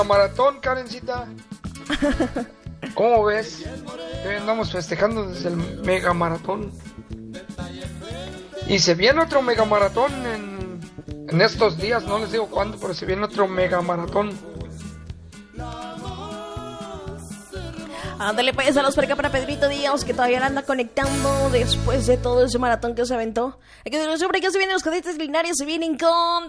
maratón, Karencita. ¿Cómo ves? Hoy andamos festejando desde el mega maratón. Y se viene otro mega maratón en estos días, no les digo cuándo, pero se viene otro mega maratón. Ándale pues, saludos por acá para Pedrito Díaz, que todavía la anda conectando después de todo ese maratón que se aventó. Hay que decir, por acá se vienen los cadetes Linares, se vienen con